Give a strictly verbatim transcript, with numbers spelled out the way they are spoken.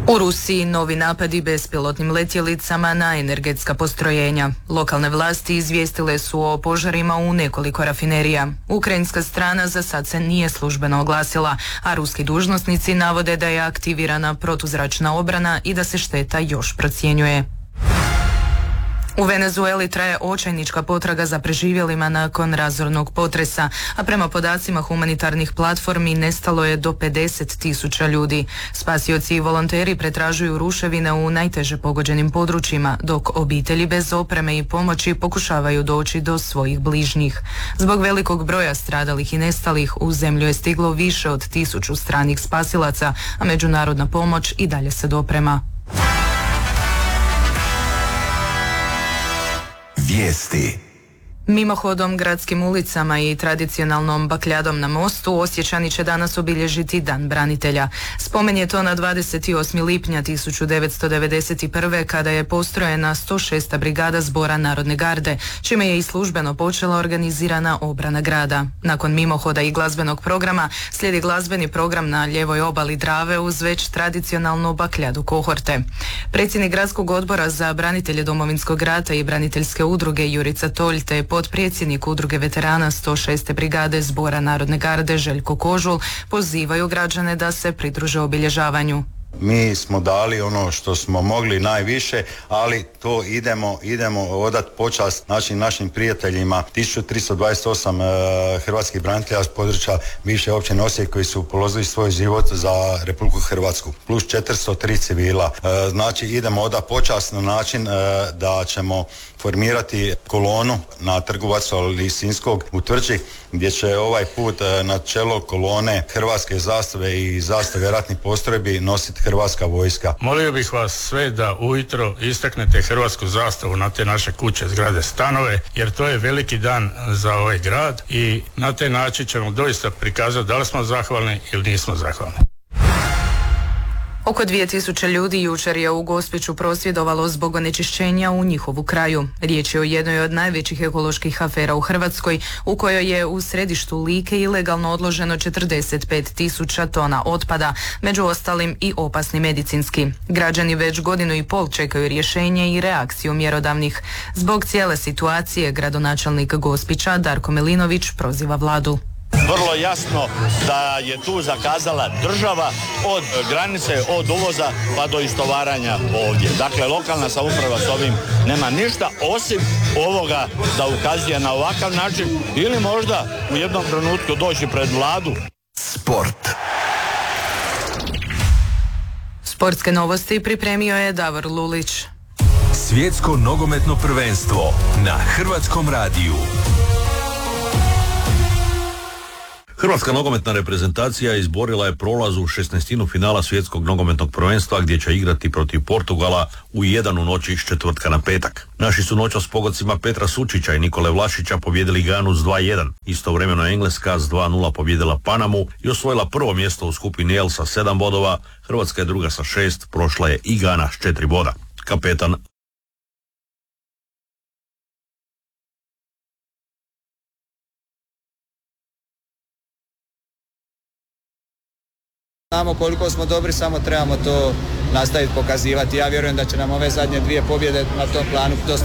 U Rusiji novi napadi bespilotnim letjelicama na energetska postrojenja. Lokalne vlasti izvijestile su o požarima u nekoliko rafinerija. Ukrajinska strana za sad se nije službeno oglasila, a ruski dužnosnici navode da je aktivirana protuzračna obrana i da se šteta još procjenjuje. U Venezueli traje očajnička potraga za preživjelima nakon razornog potresa, a prema podacima humanitarnih platformi nestalo je do pedeset tisuća ljudi. Spasioci i volonteri pretražuju ruševine u najteže pogođenim područjima, dok obitelji bez opreme i pomoći pokušavaju doći do svojih bližnjih. Zbog velikog broja stradalih i nestalih u zemlju je stiglo više od tisuću stranih spasilaca, a međunarodna pomoć i dalje se doprema. Vijesti. Mimohodom, gradskim ulicama i tradicionalnom bakljadom na mostu Osječani će danas obilježiti Dan branitelja. Spomen je to na dvadeset osmi lipnja tisuću devetsto devedeset prve. kada je postrojena sto šesta brigada Zbora Narodne garde, čime je i službeno počela organizirana obrana grada. Nakon mimohoda i glazbenog programa slijedi glazbeni program na lijevoj obali Drave uz već tradicionalnu bakljadu kohorte. Predsjednik Gradskog odbora za branitelje Domovinskog rata i braniteljske udruge Jurica Tolj te potpredsjednik udruge veterana sto šeste brigade Zbora Narodne garde Željko Kožul pozivaju građane da se pridruže obilježavanju. Mi smo dali ono što smo mogli najviše, ali to idemo idemo odati počast našim našim prijateljima, tisuću tristo dvadeset osam e, hrvatskih branitelja s područja bivše općine Osijek koji su položili svoj život za Republiku Hrvatsku, plus četiristo tri civila. E, znači idemo odati počast na način e, da ćemo formirati kolonu na Trgu Vacislava Lisinskog u Tvrđi, gdje će ovaj put e, na čelo kolone hrvatske zastave i zastave ratnih postrojbi nositi Hrvatska vojska. Molio bih vas sve da ujutro istaknete hrvatsku zastavu na te naše kuće, zgrade, stanove, jer to je veliki dan za ovaj grad i na taj način ćemo doista prikazati da li smo zahvalni ili nismo zahvalni. Oko dvije tisuće ljudi jučer je u Gospiću prosvjedovalo zbog onečišćenja u njihovu kraju. Riječ je o jednoj od najvećih ekoloških afera u Hrvatskoj, u kojoj je u središtu Like ilegalno odloženo četrdeset pet tisuća tona otpada, među ostalim i opasni medicinski. Građani već godinu i pol čekaju rješenje i reakciju mjerodavnih. Zbog cijele situacije gradonačelnik Gospića Darko Milinović proziva vladu. Vrlo jasno da je tu zakazala država od granice, od uvoza pa do istovaranja ovdje. Dakle, lokalna samouprava s ovim nema ništa osim ovoga da ukazuje na ovakav način ili možda u jednom trenutku doći pred vladu. Sport. Sportske novosti pripremio je Davor Lulić. Svjetsko nogometno prvenstvo na Hrvatskom radiju. Hrvatska nogometna reprezentacija izborila je prolaz u šesnaestinu finala svjetskog nogometnog prvenstva gdje će igrati protiv Portugala u jedan u noći iz četvrtka na petak. Naši su noćas s pogodcima Petra Sučića i Nikole Vlašića pobijedili Ganu s dva jedan. Istovremeno Engleska s dva nula pobijedila Panamu i osvojila prvo mjesto u skupini L sa sedam bodova. Hrvatska je druga sa šest, prošla je i Gana s četiri boda. Kapetan Znamo koliko smo dobri, samo trebamo to nastaviti pokazivati. Ja vjerujem da će nam ove zadnje dvije pobjede na tom planu dosta